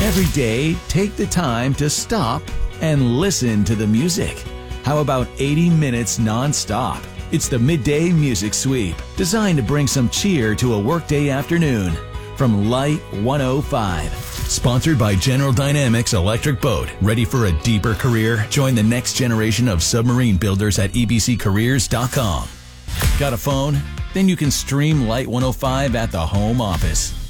Every day, take the time to stop and listen to the music. How about 80 minutes non-stop? It's the Midday Music Sweep, designed to bring some cheer to a workday afternoon. From Light 105. Sponsored by General Dynamics Electric Boat. Ready for a deeper career? Join the next generation of submarine builders at ebccareers.com. Got a phone? Then you can stream Light 105 at the home office.